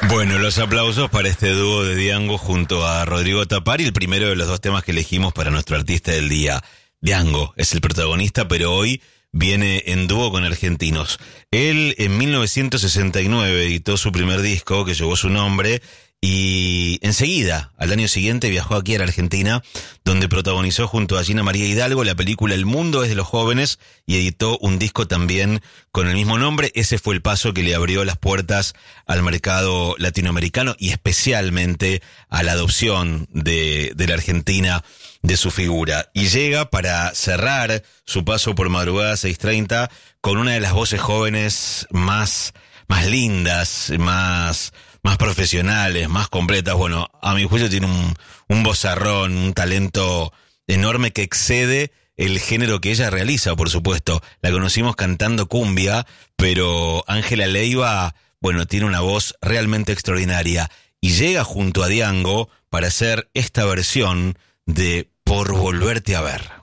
Bueno, los aplausos para este dúo de Diango junto a Rodrigo Tapari, el primero de los dos temas que elegimos para nuestro artista del día. Diango es el protagonista, pero hoy viene en dúo con argentinos. Él en 1969 editó su primer disco que llevó su nombre y enseguida, al año siguiente, viajó aquí a la Argentina, donde protagonizó junto a Gina María Hidalgo la película El Mundo es de los Jóvenes y editó un disco también con el mismo nombre. Ese fue el paso que le abrió las puertas al mercado latinoamericano y especialmente a la adopción de la Argentina de su figura. Y llega para cerrar su paso por Madrugada 630 con una de las voces jóvenes más lindas, más profesionales, más completas. Bueno, a mi juicio tiene un vozarrón, un talento enorme que excede el género que ella realiza, por supuesto. La conocimos cantando cumbia, pero Ángela Leiva, bueno, tiene una voz realmente extraordinaria y llega junto a Diango para hacer esta versión de Por Volverte a Ver.